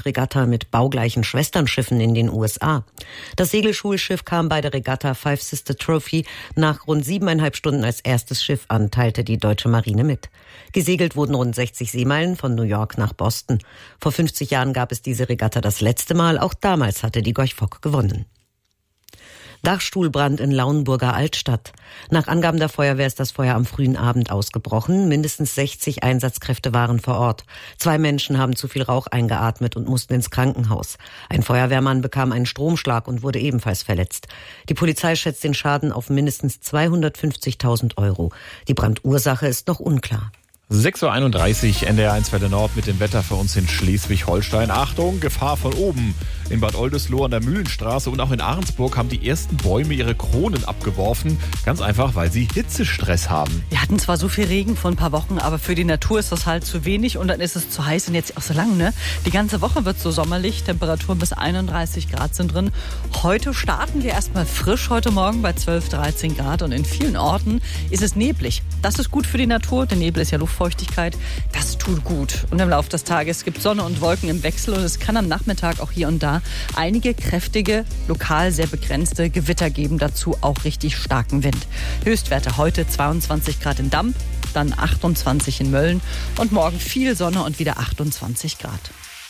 Handelsregatta mit baugleichen Schwesternschiffen in den USA. Das Segelschulschiff kam bei der Regatta Five Sister Trophy nach rund 7,5 Stunden als erstes Schiff an, teilte die deutsche Marine mit. Gesegelt wurden rund 60 Seemeilen von New York nach Boston. Vor 50 Jahren gab es diese Regatta das letzte Mal. Auch damals hatte die Gorch Fock gewonnen. Dachstuhlbrand in Lauenburger Altstadt. Nach Angaben der Feuerwehr ist das Feuer am frühen Abend ausgebrochen. Mindestens 60 Einsatzkräfte waren vor Ort. 2 Menschen haben zu viel Rauch eingeatmet und mussten ins Krankenhaus. Ein Feuerwehrmann bekam einen Stromschlag und wurde ebenfalls verletzt. Die Polizei schätzt den Schaden auf mindestens 250.000 €. Die Brandursache ist noch unklar. 6.31 Uhr, NDR1 Welle Nord mit dem Wetter für uns in Schleswig-Holstein. Achtung, Gefahr von oben. In Bad Oldesloe an der Mühlenstraße und auch in Ahrensburg haben die ersten Bäume ihre Kronen abgeworfen. Ganz einfach, weil sie Hitzestress haben. Wir hatten zwar so viel Regen vor ein paar Wochen, aber für die Natur ist das halt zu wenig und dann ist es zu heiß und jetzt auch so lang, ne? Die ganze Woche wird so sommerlich, Temperaturen bis 31 Grad sind drin. Heute starten wir erstmal frisch, heute Morgen bei 12, 13 Grad und in vielen Orten ist es neblig. Das ist gut für die Natur, der Nebel ist ja Luftfeuchtigkeit, das tut gut. Und im Laufe des Tages gibt es Sonne und Wolken im Wechsel und es kann am Nachmittag auch hier und da einige kräftige, lokal sehr begrenzte Gewitter geben, dazu auch richtig starken Wind. Höchstwerte heute 22 Grad in Damp, dann 28 in Mölln und morgen viel Sonne und wieder 28 Grad.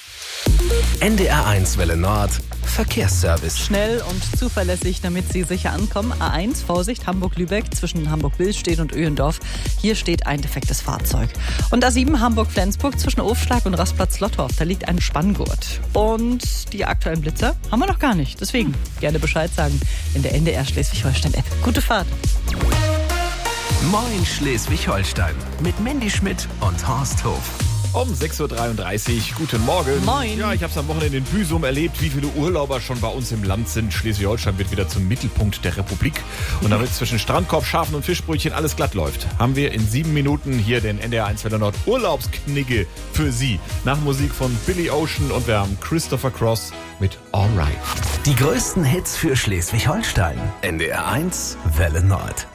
NDR1 Welle Nord Verkehrsservice. Schnell und zuverlässig, damit Sie sicher ankommen. A1, Vorsicht, Hamburg-Lübeck zwischen Hamburg-Billstedt und Öhendorf. Hier steht ein defektes Fahrzeug. Und A7, Hamburg-Flensburg zwischen Ofschlag und Rastplatz-Lottorf. Da liegt ein Spanngurt. Und die aktuellen Blitzer haben wir noch gar nicht. Deswegen gerne Bescheid sagen in der NDR Schleswig-Holstein-App. Gute Fahrt. Moin Schleswig-Holstein mit Mandy Schmidt und Horst Hof. Um 6.33 Uhr, guten Morgen. Moin. Ja, ich habe es am Wochenende in Büsum erlebt, wie viele Urlauber schon bei uns im Land sind. Schleswig-Holstein wird wieder zum Mittelpunkt der Republik. Und damit zwischen Strandkorb, Schafen und Fischbrötchen alles glatt läuft, haben wir in 7 Minuten hier den NDR1 Welle Nord Urlaubsknigge für Sie. Nach Musik von Billy Ocean und wir haben Christopher Cross mit Alright. Die größten Hits für Schleswig-Holstein. NDR1 Welle Nord.